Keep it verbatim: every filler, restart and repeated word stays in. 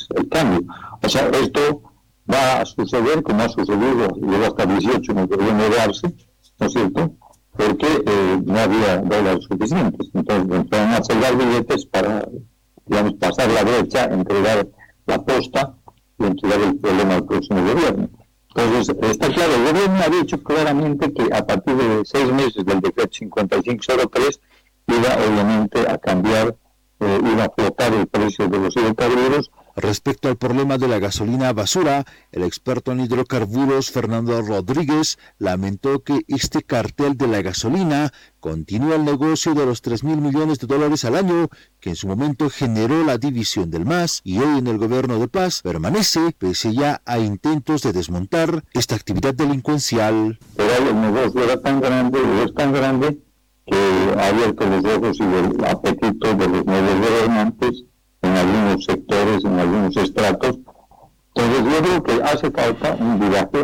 el cambio. O sea, esto va a suceder como ha sucedido, lleva hasta dieciocho en el gobierno de Arce, ¿no es cierto?, porque eh, no había dólares suficientes. Entonces empezaron a cegar billetes para, digamos, pasar la brecha, entregar la posta y entregar el problema al próximo gobierno. Entonces, está claro, el gobierno ha dicho claramente que a partir de seis meses del decreto cincuenta y cinco cero tres iba obviamente a cambiar, eh, iba a flotar el precio de los hidrocarburos. Respecto al problema de la gasolina basura, el experto en hidrocarburos Fernando Rodríguez lamentó que este cartel de la gasolina continúa el negocio de los tres mil millones de dólares al año que en su momento generó la división del M A S y hoy en el gobierno de Paz permanece pese ya a intentos de desmontar esta actividad delincuencial. Pero el negocio era tan grande, es tan grande que ha abierto los ojos y el apetito de los nuevos gobernantes en algunos sectores, en algunos estratos. Entonces yo creo que hace falta un viraje